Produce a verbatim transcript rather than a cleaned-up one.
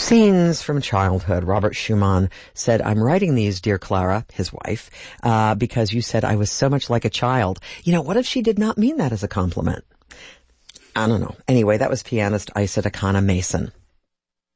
Scenes from childhood. Robert Schumann said, I'm writing these, dear Clara, his wife, uh, because you said I was so much like a child. You know, what if she did not mean that as a compliment? I don't know. Anyway, that was pianist Isa Takana Mason.